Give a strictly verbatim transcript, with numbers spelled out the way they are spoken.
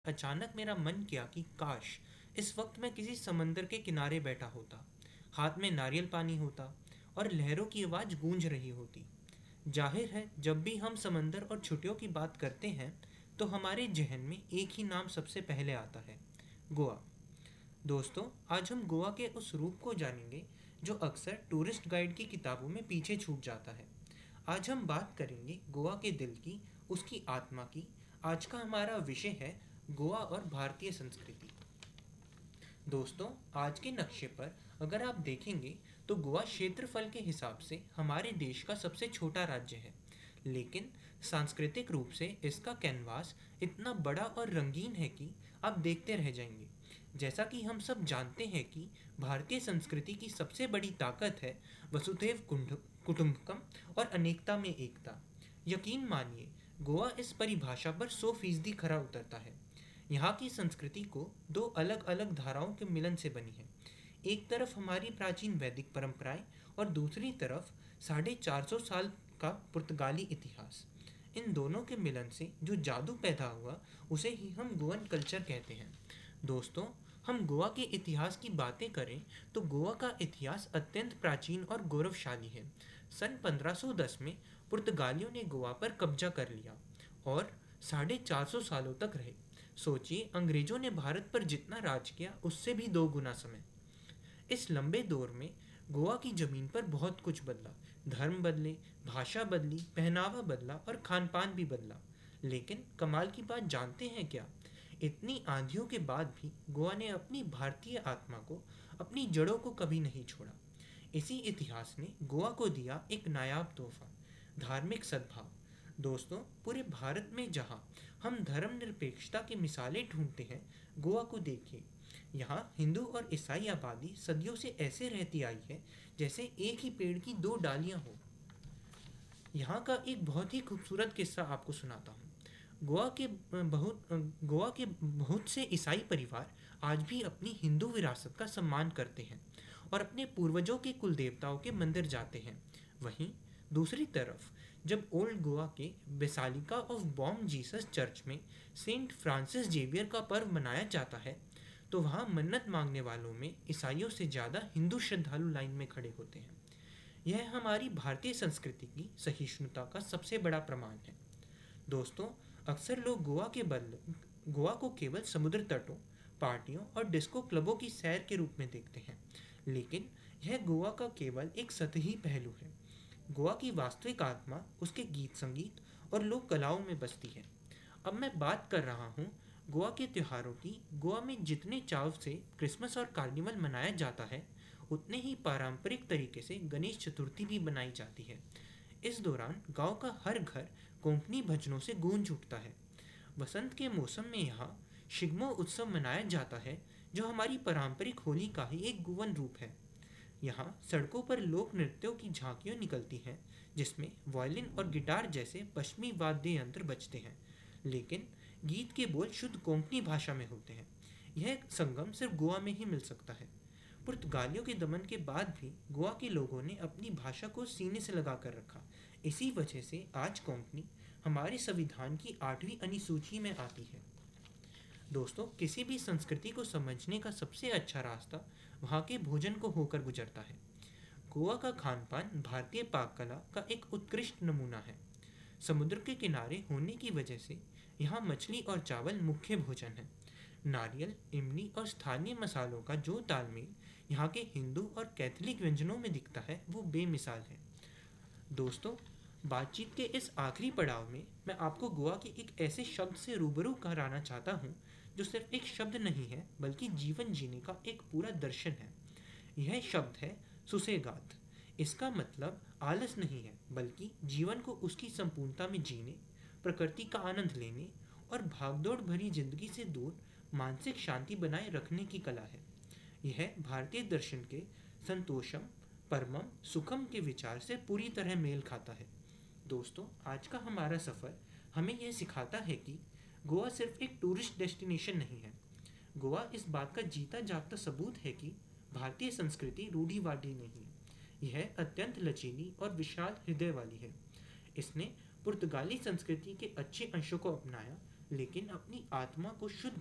अचानक मेरा मन किया कि काश इस वक्त मैं किसी समंदर के किनारे बैठा होता, हाथ में नारियल पानी होता और लहरों की आवाज़ गूंज रही होती। जाहिर है, जब भी हम समंदर और छुट्टियों की बात करते हैं तो हमारे जहन में एक ही नाम सबसे पहले आता है, गोवा। दोस्तों, आज हम गोवा के उस रूप को जानेंगे जो अक्सर टूरिस्ट गाइड की किताबों में पीछे छूट जाता है। आज हम बात करेंगे गोवा के दिल की, उसकी आत्मा की। आज का हमारा विषय है गोवा और भारतीय संस्कृति। दोस्तों, आज के नक्शे पर अगर आप देखेंगे तो गोवा क्षेत्रफल के हिसाब से हमारे देश का सबसे छोटा राज्य है, लेकिन सांस्कृतिक रूप से इसका कैनवास इतना बड़ा और रंगीन है कि आप देखते रह जाएंगे। जैसा कि हम सब जानते हैं कि भारतीय संस्कृति की सबसे बड़ी ताकत है वसुधैव कुंड- कुटुंबकम और अनेकता में एकता। यकीन मानिए, गोवा इस परिभाषा पर सौ फीसदी खरा उतरता है। यहाँ की संस्कृति को दो अलग अलग धाराओं के मिलन से बनी है। एक तरफ हमारी प्राचीन वैदिक परंपराएं और दूसरी तरफ साढ़े चार सौ साल का पुर्तगाली इतिहास। इन दोनों के मिलन से जो जादू पैदा हुआ उसे ही हम गोवन कल्चर कहते हैं। दोस्तों, हम गोवा के इतिहास की बातें करें तो गोवा का इतिहास अत्यंत प्राचीन और गौरवशाली है। सन पंद्रह सौ दस में पुर्तगालियों ने गोवा पर कब्जा कर लिया और साढ़े चार सौ सालों तक रहे। सोचिए, अंग्रेजों ने भारत पर जितना राज किया उससे भी दो गुना समय। इस लंबे दौर में गोवा की जमीन पर बहुत कुछ बदला। धर्म बदले, भाषा बदली, पहनावा बदला और खान पान भी बदला। लेकिन कमाल की बात जानते हैं क्या? इतनी आंधियों के बाद भी गोवा ने अपनी भारतीय आत्मा को, अपनी जड़ों को कभी नहीं छोड़ा। इसी इतिहास ने गोवा को दिया एक नायाब तोहफा, धार्मिक सद्भाव। दोस्तों, पूरे भारत में जहाँ हम धर्मनिरपेक्षता की मिसालें ढूंढते हैं, गोवा को देखिए। यहाँ हिंदू और ईसाई आबादी सदियों से ऐसे रहती आई है जैसे एक ही पेड़ की दो डालियाँ हो। यहाँ का एक बहुत ही खूबसूरत किस्सा आपको सुनाता हूँ। गोवा के बहुत गोवा के बहुत से ईसाई परिवार आज भी अपनी हिंदू विरासत का सम्मान करते हैं और अपने पूर्वजों के कुल देवताओं के मंदिर जाते हैं। वहीं दूसरी तरफ जब ओल्ड गोवा के बेसालिका ऑफ बॉम जीसस चर्च में सेंट फ्रांसिस जेवियर का पर्व मनाया जाता है तो वहाँ मन्नत मांगने वालों में ईसाइयों से ज़्यादा हिंदू श्रद्धालु लाइन में खड़े होते हैं। यह हमारी भारतीय संस्कृति की सहिष्णुता का सबसे बड़ा प्रमाण है। दोस्तों, अक्सर लोग गोवा के बदले गोवा को केवल समुद्र तटों, पार्टियों और डिस्को क्लबों की सैर के रूप में देखते हैं, लेकिन यह गोवा का केवल एक सतही पहलू है। गोवा की वास्तविक आत्मा उसके गीत संगीत और लोक कलाओं में बसती है। अब मैं बात कर रहा हूँ गोवा के त्योहारों की। गोवा में जितने चाव से क्रिसमस और कार्निवल मनाया जाता है, उतने ही पारंपरिक तरीके से गणेश चतुर्थी भी बनाई जाती है। इस दौरान गांव का हर घर कोंकणी भजनों से गूंज उठता है। वसंत के मौसम में यहाँ शिग्मो उत्सव मनाया जाता है, जो हमारी पारंपरिक होली का ही एक गुवन रूप है। यहाँ सड़कों पर लोक नृत्यों की झांकियाँ निकलती हैं, जिसमें वायलिन और गिटार जैसे पश्चिमी वाद्य यंत्र बजते हैं, लेकिन गीत के बोल शुद्ध कोंकणी भाषा में होते हैं। यह संगम सिर्फ गोवा में ही मिल सकता है। पुर्तगालियों के दमन के बाद भी गोवा के लोगों ने अपनी भाषा को सीने से लगा कर रखा। इसी वजह से आज कोंकणी हमारे संविधान की आठवीं अनुसूची में आती है। दोस्तों, किसी भी संस्कृति को समझने का सबसे अच्छा रास्ता वहाँ के भोजन को होकर गुजरता है। गोवा का खान पान भारतीय पाक कला का एक उत्कृष्ट नमूना है। समुद्र के किनारे होने की वजह से यहाँ मछली और चावल मुख्य भोजन है। नारियल, इमली और स्थानीय मसालों का जो तालमेल यहाँ के हिंदू और कैथोलिक व्यंजनों में दिखता है, वो बेमिसाल है। दोस्तों, बातचीत के इस आखिरी पड़ाव में मैं आपको गोवा के एक ऐसे शब्द से रूबरू कराना चाहता हूँ जो सिर्फ एक शब्द नहीं है, बल्कि जीवन जीने का एक पूरा दर्शन है। यह शब्द है सुसेगाद। इसका मतलब आलस नहीं है, बल्कि जीवन को उसकी संपूर्णता में जीने, प्रकृति का आनंद लेने और भागदौड़ भरी जिंदगी से दूर मानसिक शांति बनाए रखने की कला है। यह भारतीय दर्शन के संतोषम परमम सुखम के विचार से पूरी तरह मेल खाता है। दोस्तों, आज का हमारा सफ़र हमें यह सिखाता है कि गोवा सिर्फ एक टूरिस्ट डेस्टिनेशन नहीं है। गोवा इस बात का जीता जागता सबूत है कि भारतीय संस्कृति रूढ़िवादी नहीं है। यह अत्यंत लचीली और विशाल हृदय वाली है। इसने पुर्तगाली संस्कृति के अच्छे अंशों को अपनाया, लेकिन अपनी आत्मा को शुद्ध